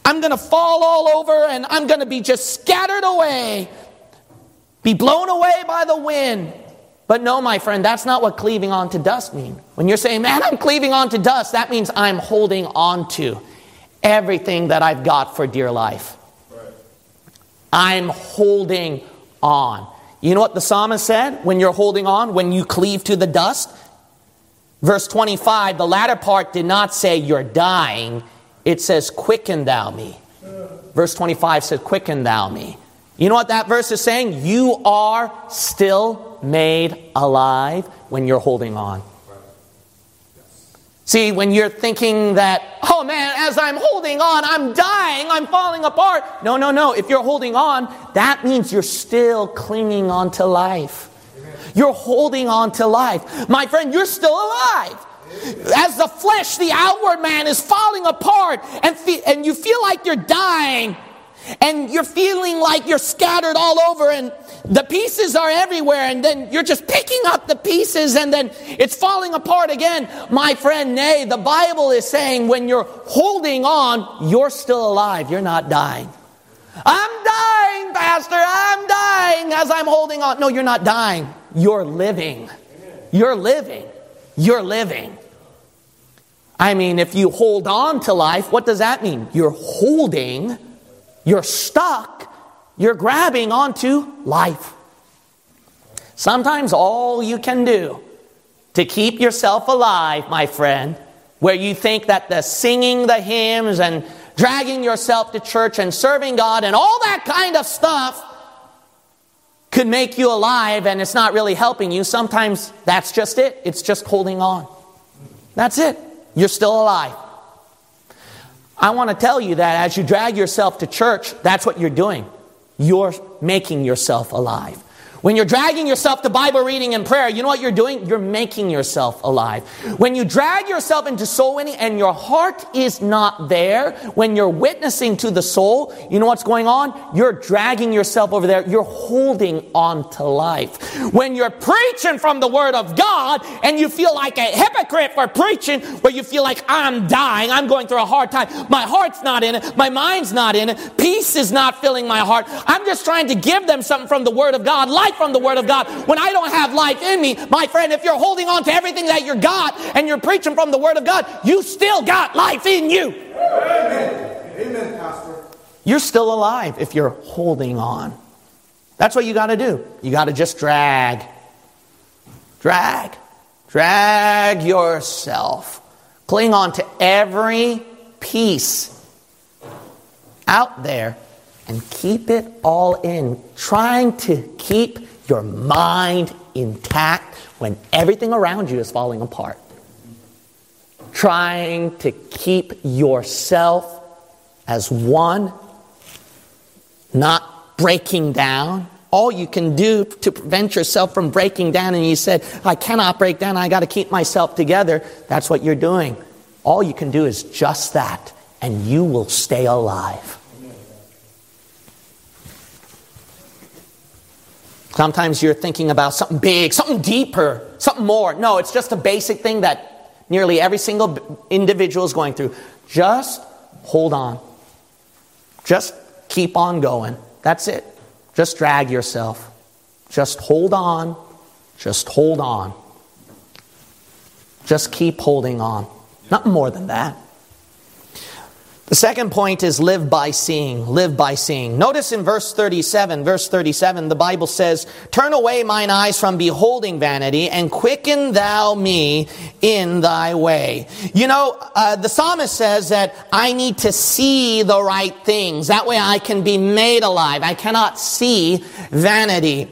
I'm going to fall all over and I'm going to be just scattered away, be blown away by the wind. But no, my friend, that's not what cleaving on to dust means. When you're saying, man, I'm cleaving on to dust, that means I'm holding on to everything that I've got for dear life. I'm holding on. You know what the psalmist said when you're holding on, when you cleave to the dust? Verse 25, the latter part did not say you're dying. It says, quicken thou me. Verse 25 says, quicken thou me. You know what that verse is saying? You are still made alive when you're holding on. See, when you're thinking that, oh man, as I'm holding on, I'm dying, I'm falling apart. No. If you're holding on, that means you're still clinging on to life. You're holding on to life. My friend, you're still alive. As the flesh, the outward man is falling apart and you feel like you're dying and you're feeling like you're scattered all over and the pieces are everywhere and then you're just picking up the pieces and then it's falling apart again. My friend, nay, the Bible is saying when you're holding on, you're still alive. You're not dying. I'm dying, Pastor. I'm dying as I'm holding on. No, you're not dying. You're living. You're living. You're living. I mean, if you hold on to life, what does that mean? You're holding, you're stuck, you're grabbing onto life. Sometimes all you can do to keep yourself alive, my friend, where you think that the singing the hymns and dragging yourself to church and serving God and all that kind of stuff could make you alive and it's not really helping you. Sometimes that's just it. It's just holding on. That's it. You're still alive. I want to tell you that as you drag yourself to church, that's what you're doing. You're making yourself alive. When you're dragging yourself to Bible reading and prayer, you know what you're doing? You're making yourself alive. When you drag yourself into soul winning and your heart is not there, when you're witnessing to the soul, you know what's going on? You're dragging yourself over there. You're holding on to life. When you're preaching from the Word of God and you feel like a hypocrite for preaching, where you feel like I'm dying, I'm going through a hard time, my heart's not in it, my mind's not in it, peace is not filling my heart, I'm just trying to give them something from the Word of God, life from the Word of God. When I don't have life in me, my friend, if you're holding on to everything that you're got and you're preaching from the Word of God, you still got life in you. Amen. Amen, Pastor. You're still alive if you're holding on. That's what you got to do. You got to just drag yourself. Cling on to every piece out there and keep it all in. Trying to keep your mind intact when everything around you is falling apart. Trying to keep yourself as one, not breaking down. All you can do to prevent yourself from breaking down, and you said, I cannot break down, I got to keep myself together. That's what you're doing. All you can do is just that, and you will stay alive. Sometimes you're thinking about something big, something deeper, something more. No, it's just a basic thing that nearly every single individual is going through. Just hold on. Just keep on going. That's it. Just drag yourself. Just hold on. Just hold on. Just keep holding on. Nothing more than that. The second point is live by seeing. Live by seeing. Notice in verse 37, the Bible says, turn away mine eyes from beholding vanity and quicken thou me in thy way. You know, the psalmist says that I need to see the right things. That way I can be made alive. I cannot see vanity.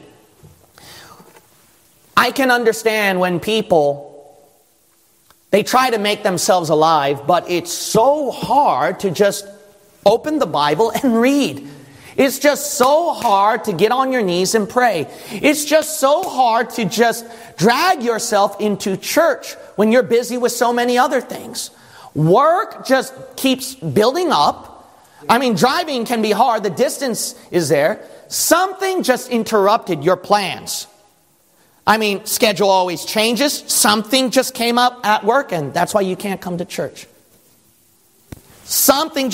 I can understand when people, they try to make themselves alive, but it's so hard to just open the Bible and read. It's just so hard to get on your knees and pray. It's just so hard to just drag yourself into church when you're busy with so many other things. Work just keeps building up. I mean, driving can be hard. The distance is there. Something just interrupted your plans. I mean, schedule always changes. Something just came up at work, and that's why you can't come to church. Something